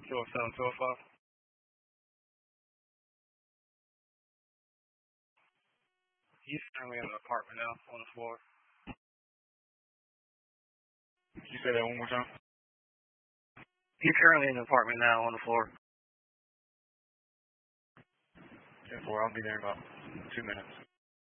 207, 205. He's currently in an apartment now on the floor. You say that one more time? He's currently in an apartment now on the floor. 10-4, I'll be there in about 2 minutes.